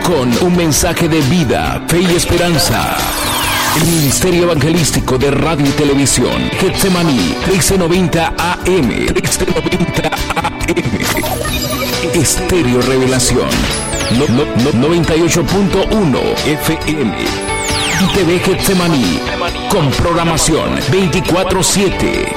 con un mensaje de vida, fe y esperanza. El Ministerio Evangelístico de Radio y Televisión, Getsemaní, 1390 AM, 1390 AM. Estéreo Revelación, 98.1 FM. Y TV Getsemaní, con programación 24/7.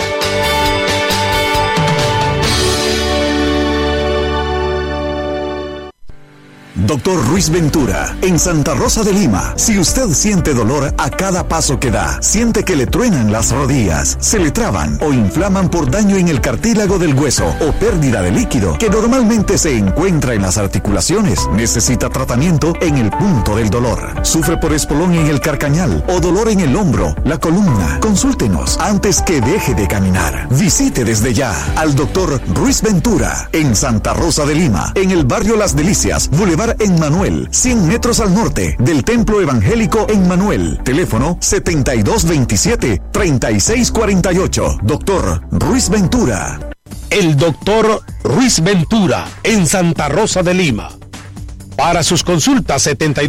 Dr. Ruiz Ventura, en Santa Rosa de Lima. Si usted siente dolor a cada paso que da, siente que le truenan las rodillas, se le traban o inflaman por daño en el cartílago del hueso o pérdida de líquido que normalmente se encuentra en las articulaciones, necesita tratamiento en el punto del dolor. Sufre por espolón en el carcañal o dolor en el hombro, la columna. Consúltenos antes que deje de caminar. Visite desde ya al Dr. Ruiz Ventura en Santa Rosa de Lima, en el barrio Las Delicias, Boulevard Emmanuel, 100 metros al norte del Templo Evangélico Emmanuel. Teléfono 7227-3648. Doctor Ruiz Ventura. El Doctor Ruiz Ventura en Santa Rosa de Lima. Para sus consultas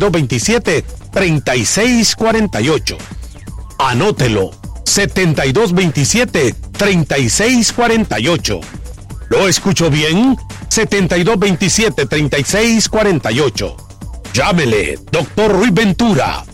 7227-3648. Anótelo, 7227-3648. ¿Lo escucho bien? 7227-3648. Llámele, Doctor Ruiz Ventura,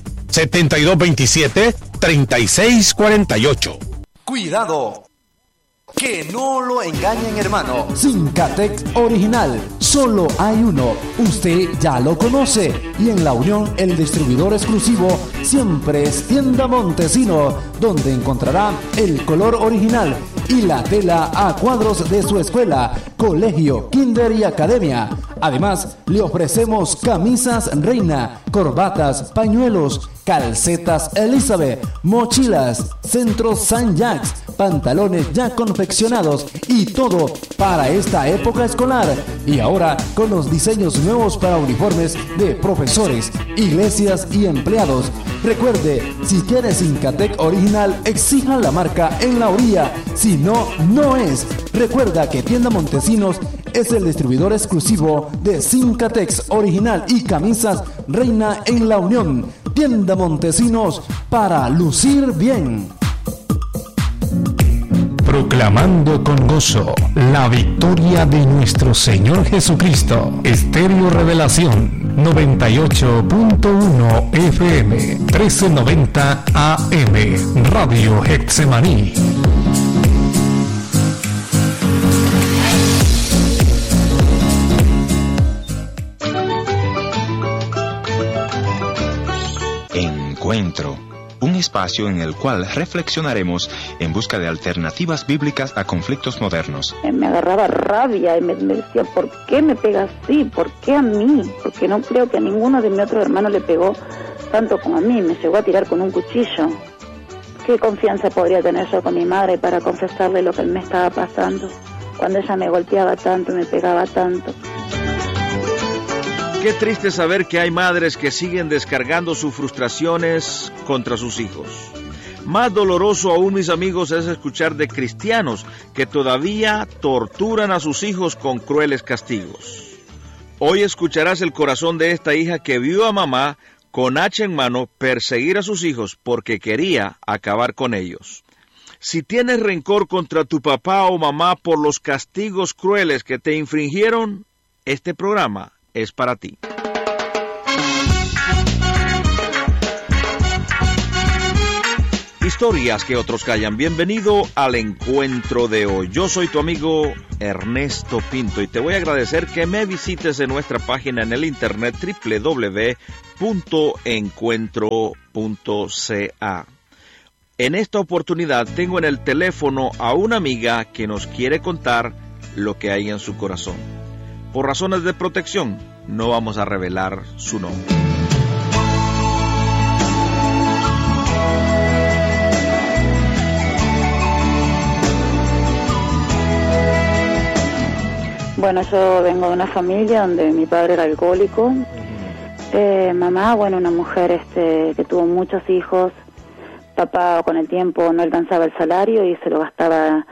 7227-3648. Cuidado, que no lo engañen, hermano. Sincatex Original, solo hay uno. Usted ya lo conoce. Y en La Unión, el distribuidor exclusivo siempre es Tienda Montesino, donde encontrará el color original y la tela a cuadros de su escuela, colegio, kinder y academia. Además, le ofrecemos camisas Reina, corbatas, pañuelos, calcetas Elizabeth, mochilas, centros San Jacques, pantalones ya confeccionados y todo para esta época escolar. Y ahora con los diseños nuevos para uniformes de profesores, iglesias y empleados. Recuerde, si quiere Sincatec original, exija la marca en la orilla. Si no, no es. Recuerda que Tienda Montesinos es el distribuidor exclusivo de Sincatex original y camisas Reina en La Unión. Tienda Montesinos, para lucir bien. Proclamando con gozo la victoria de nuestro Señor Jesucristo. Estéreo Revelación, 98.1 FM, 1390 AM, Radio Getsemaní. Encuentro, un espacio en el cual reflexionaremos en busca de alternativas bíblicas a conflictos modernos. Me agarraba rabia y me decía, ¿por qué me pega así? ¿Por qué a mí? Porque no creo que a ninguno de mis otros hermanos le pegó tanto como a mí. Me llegó a tirar con un cuchillo. ¿Qué confianza podría tener yo con mi madre para confesarle lo que me estaba pasando? Cuando ella me golpeaba tanto y me pegaba tanto. Qué triste saber que hay madres que siguen descargando sus frustraciones contra sus hijos. Más doloroso aún, mis amigos, es escuchar de cristianos que todavía torturan a sus hijos con crueles castigos. Hoy escucharás el corazón de esta hija que vio a mamá con hacha en mano perseguir a sus hijos porque quería acabar con ellos. Si tienes rencor contra tu papá o mamá por los castigos crueles que te infringieron, este programa es para ti. Historias que otros callan. Bienvenido al encuentro de hoy. Yo soy tu amigo Ernesto Pinto y te voy a agradecer que me visites en nuestra página en el internet www.encuentro.ca. En esta oportunidad tengo en el teléfono a una amiga que nos quiere contar lo que hay en su corazón. Por razones de protección, no vamos a revelar su nombre. Bueno, yo vengo de una familia donde mi padre era alcohólico. Mamá, bueno, una mujer que tuvo muchos hijos. Papá con el tiempo no alcanzaba el salario y se lo gastaba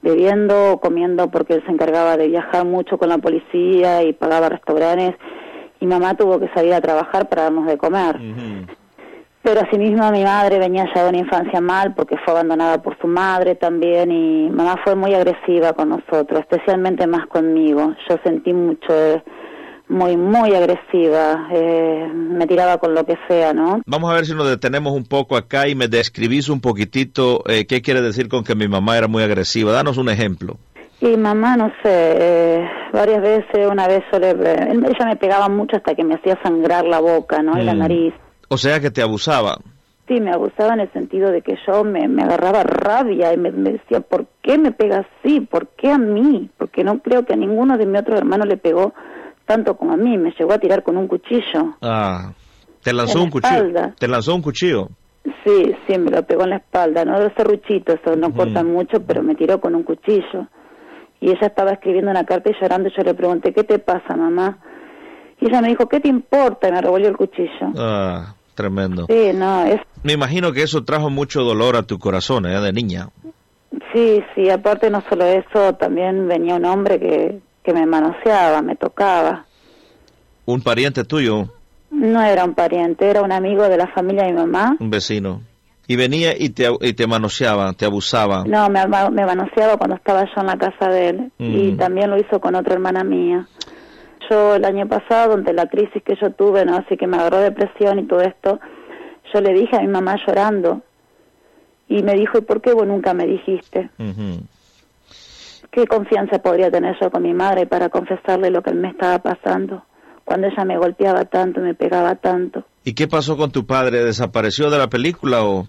bebiendo, comiendo, porque él se encargaba de viajar mucho con la policía y pagaba restaurantes y mamá tuvo que salir a trabajar para darnos de comer. Pero asimismo mi madre venía ya de una infancia mal porque fue abandonada por su madre también, y mamá fue muy agresiva con nosotros, especialmente más conmigo. Yo sentí mucho, muy agresiva, me tiraba con lo que sea, ¿no? Vamos a ver si nos detenemos un poco acá y me describís un poquitito qué quiere decir con que mi mamá era muy agresiva. Danos un ejemplo. Y mamá, no sé, varias veces, una vez ella me pegaba mucho hasta que me hacía sangrar la boca, ¿no? Y la nariz. O sea que te abusaba. Sí, me abusaba en el sentido de que yo me agarraba rabia y me decía, ¿por qué me pega así? ¿Por qué a mí? Porque no creo que a ninguno de mis otros hermanos le pegó tanto como a mí. Me llegó a tirar con un cuchillo. Ah, te lanzó un cuchillo. ¿Te lanzó un cuchillo? Sí, me lo pegó en la espalda, no de serruchitos, eso no cortan mucho, pero me tiró con un cuchillo. Y ella estaba escribiendo una carta y llorando, yo le pregunté, ¿qué te pasa, mamá? Y ella me dijo, ¿qué te importa? Y me revolvió el cuchillo. Ah, tremendo. Sí, no, Me imagino que eso trajo mucho dolor a tu corazón, de niña. Sí, aparte no solo eso, también venía un hombre que me manoseaba, me tocaba. ¿Un pariente tuyo? No era un pariente, era un amigo de la familia de mi mamá. Un vecino. Y venía y te manoseaba, te abusaba. No, me manoseaba cuando estaba yo en la casa de él. Y también lo hizo con otra hermana mía. Yo el año pasado, ante la crisis que yo tuve, ¿no? Así que me agarró depresión y todo esto, yo le dije a mi mamá llorando. Y me dijo, ¿y por qué vos nunca me dijiste? ¿Qué confianza podría tener yo con mi madre para confesarle lo que me estaba pasando? Cuando ella me golpeaba tanto, me pegaba tanto. ¿Y qué pasó con tu padre? ¿Desapareció de la película o...?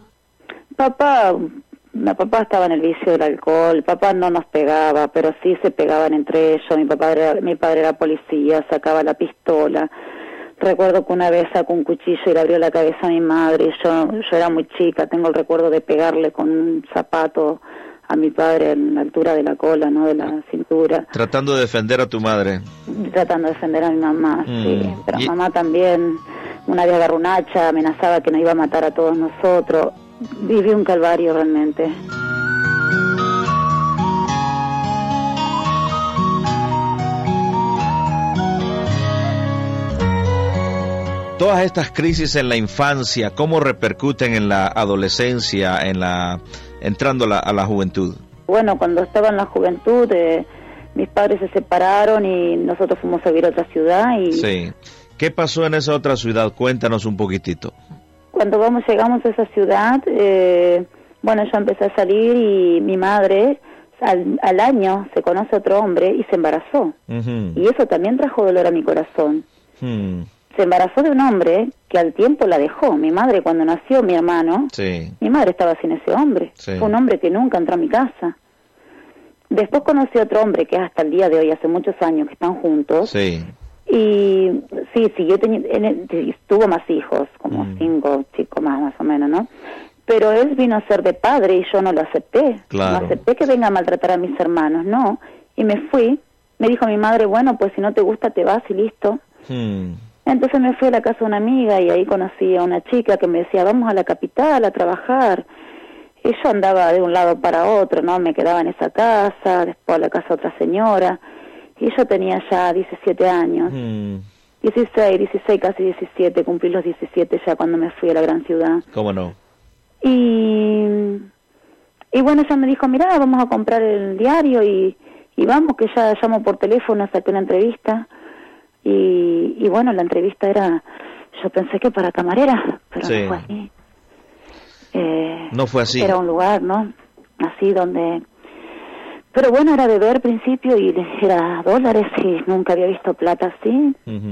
Mi papá estaba en el vicio del alcohol, papá no nos pegaba, pero sí se pegaban entre ellos. Mi padre era policía, sacaba la pistola. Recuerdo que una vez sacó un cuchillo y le abrió la cabeza a mi madre, y yo era muy chica, tengo el recuerdo de pegarle con un zapato a mi padre en la altura de la cola, ¿no? De la cintura. Tratando de defender a tu madre. Tratando de defender a mi mamá, sí. Pero mamá también, una vez agarró un hacha, amenazaba que nos iba a matar a todos nosotros. Viví un calvario realmente. Todas estas crisis en la infancia, ¿cómo repercuten en la adolescencia, entrando a la juventud? Bueno, cuando estaba en la juventud, mis padres se separaron y nosotros fuimos a vivir a otra ciudad. Sí. ¿Qué pasó en esa otra ciudad? Cuéntanos un poquitito. Cuando llegamos a esa ciudad, bueno, yo empecé a salir y mi madre al año se conoce a otro hombre y se embarazó. Y eso también trajo dolor a mi corazón. Se embarazó de un hombre que al tiempo la dejó. Mi madre, cuando nació mi hermano, mi madre estaba sin ese hombre. Fue un hombre que nunca entró a mi casa. Después conocí a otro hombre que hasta el día de hoy, hace muchos años que están juntos. Y tuvo más hijos, como 5 chicos más o menos, ¿no? Pero él vino a ser de padre y yo no lo acepté. Claro. No acepté que venga a maltratar a mis hermanos, no. Y me fui. Me dijo mi madre, bueno, pues si no te gusta te vas y listo. Entonces me fui a la casa de una amiga y ahí conocí a una chica que me decía, vamos a la capital a trabajar. Y yo andaba de un lado para otro, ¿no? Me quedaba en esa casa, después a la casa de otra señora. Y yo tenía ya 17 años. 16, casi 17, cumplí los 17 ya cuando me fui a la gran ciudad. ¿Cómo no? Y bueno, ella me dijo, mirá, vamos a comprar el diario y vamos, que ya llamo por teléfono, saqué una entrevista. Y bueno, la entrevista era, yo pensé que para camarera, pero no fue así. No fue así. Era un lugar, ¿no? Así donde... Pero bueno, era de ver al principio y era $, y nunca había visto plata así.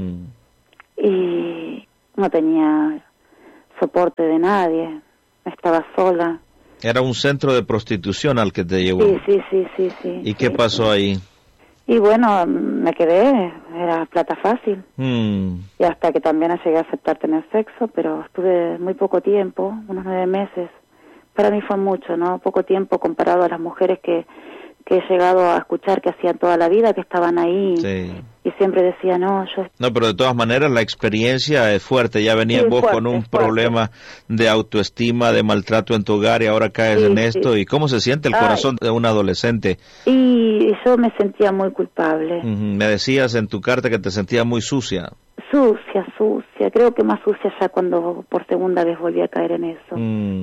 Y no tenía soporte de nadie, estaba sola. Era un centro de prostitución al que te llevó. Sí. ¿Y qué pasó ahí? Y bueno, me quedé, era plata fácil. Y hasta que también llegué a aceptar tener sexo, pero estuve muy poco tiempo, unos 9 meses. Para mí fue mucho, ¿no? Poco tiempo comparado a las mujeres que he llegado a escuchar que hacían toda la vida, que estaban ahí. Y siempre decía, no, yo... No, pero de todas maneras la experiencia es fuerte. Ya venías vos con un problema de autoestima, de maltrato en tu hogar y ahora caes en esto. ¿Y cómo se siente el corazón de un adolescente? Y yo me sentía muy culpable. Me decías en tu carta que te sentías muy sucia. Sucia. Creo que más sucia ya cuando por segunda vez volví a caer en eso.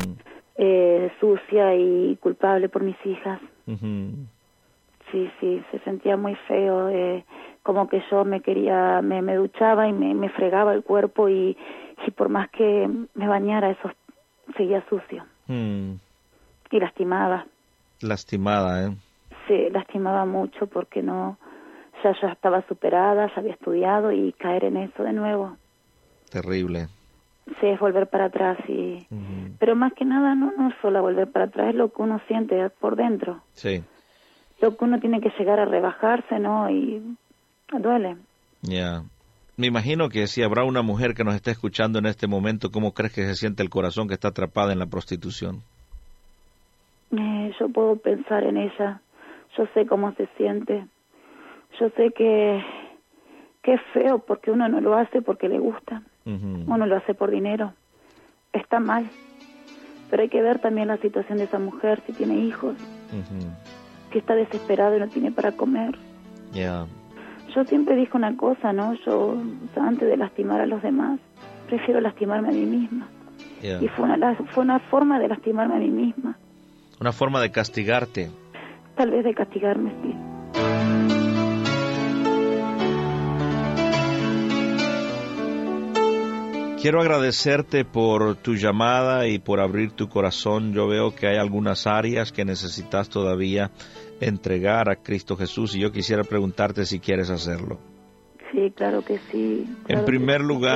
Sucia y culpable por mis hijas. Sí, se sentía muy feo. Como que yo me duchaba y me fregaba el cuerpo y por más que me bañara, eso seguía sucio. Y lastimaba. Lastimada, ¿eh? Sí, lastimaba mucho porque ya estaba superada, ya había estudiado y caer en eso de nuevo. Terrible. Sí, es volver para atrás pero más que nada no es solo volver para atrás, es lo que uno siente por dentro. Sí. Lo que uno tiene que llegar a rebajarse, ¿no? Y duele. Ya. Me imagino que si habrá una mujer que nos está escuchando en este momento, ¿cómo crees que se siente el corazón que está atrapada en la prostitución? Yo puedo pensar en ella. Yo sé cómo se siente. Yo sé que es feo porque uno no lo hace porque le gusta. Uno lo hace por dinero. Está mal. Pero hay que ver también la situación de esa mujer, si tiene hijos, que está desesperada y no tiene para comer. Yeah. Yo siempre dije una cosa, ¿no? Yo, antes de lastimar a los demás, prefiero lastimarme a mí misma. Yeah. Y fue una forma de lastimarme a mí misma. Una forma de castigarte. Tal vez de castigarme, sí. Quiero agradecerte por tu llamada y por abrir tu corazón. Yo veo que hay algunas áreas que necesitas todavía entregar a Cristo Jesús y yo quisiera preguntarte si quieres hacerlo. Sí, claro que sí. Claro En primer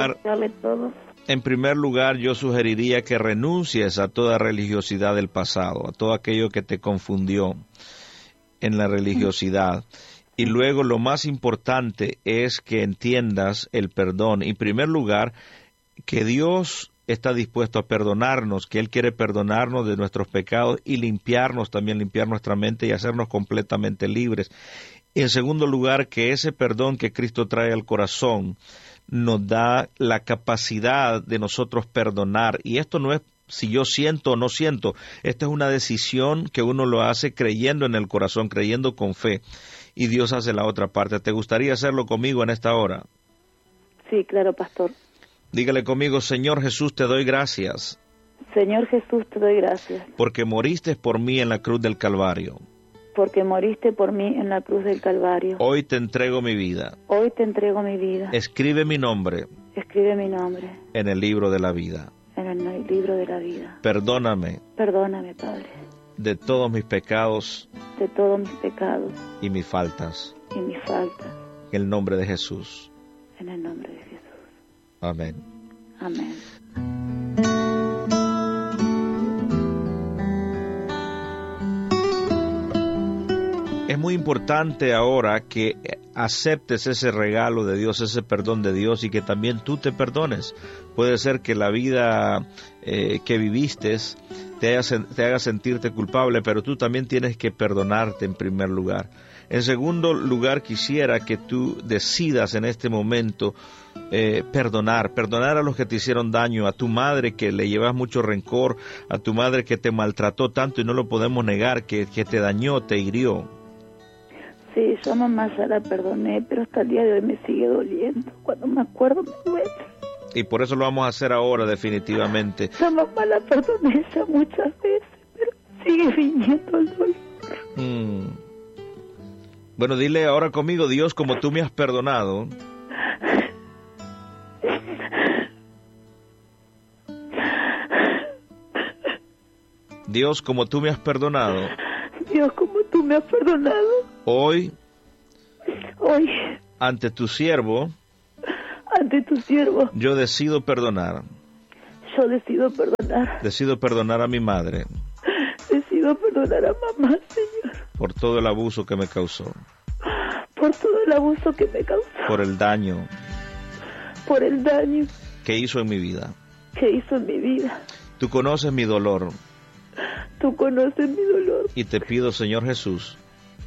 lugar, yo sugeriría que renuncies a toda religiosidad del pasado, a todo aquello que te confundió en la religiosidad. Y luego lo más importante es que entiendas el perdón. En primer lugar, que Dios está dispuesto a perdonarnos, que Él quiere perdonarnos de nuestros pecados y limpiarnos también, limpiar nuestra mente y hacernos completamente libres. Y en segundo lugar, que ese perdón que Cristo trae al corazón nos da la capacidad de nosotros perdonar. Y esto no es si yo siento o no siento, esta es una decisión que uno lo hace creyendo en el corazón, creyendo con fe. Y Dios hace la otra parte. ¿Te gustaría hacerlo conmigo en esta hora? Sí, claro, pastor. Dígale conmigo: Señor Jesús, te doy gracias. Señor Jesús, te doy gracias. Porque moriste por mí en la cruz del Calvario. Porque moriste por mí en la cruz del Calvario. Hoy te entrego mi vida. Hoy te entrego mi vida. Escribe mi nombre. Escribe mi nombre. En el libro de la vida. En el libro de la vida. Perdóname. Perdóname, Padre. De todos mis pecados. De todos mis pecados. Y mis faltas. Y mis faltas. En el nombre de Jesús. En el nombre de Jesús. Amén. Amén. Es muy importante ahora que aceptes ese regalo de Dios, ese perdón de Dios, y que también tú te perdones. Puede ser que la vida que viviste te haga sentirte culpable, pero tú también tienes que perdonarte en primer lugar. En segundo lugar, quisiera que tú decidas en este momento perdonar a los que te hicieron daño, a tu madre que le llevas mucho rencor, a tu madre que te maltrató tanto y no lo podemos negar, que te dañó, te hirió. Sí, yo a mamá ya la perdoné, pero hasta el día de hoy me sigue doliendo. Cuando me acuerdo me duele. Y por eso lo vamos a hacer ahora, definitivamente. Yo a mamá la perdoné ya muchas veces, pero sigue viniendo el dolor. Bueno, dile ahora conmigo: Dios, como tú me has perdonado, Dios, como tú me has perdonado, Dios, como tú me has perdonado, hoy, ante tu siervo, yo decido perdonar. Decido perdonar a mi madre. Decido perdonar a mamá, Señor. Por todo el abuso que me causó. Por todo el abuso que me causó. Por el daño. Por el daño. Que hizo en mi vida. Tú conoces mi dolor. Y te pido, Señor Jesús.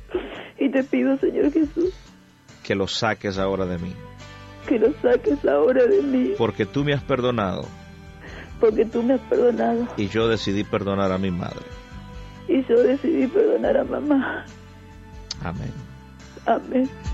Que lo saques ahora de mí. Porque tú me has perdonado. Y yo decidí perdonar a mi madre. Y yo decidí perdonar a mamá. Amén. Amén.